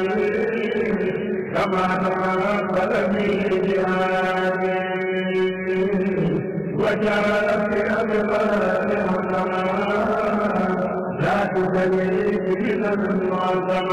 كما تقبل من جهادي وجعل في أبطال حكما لا تبلي إلا من معظم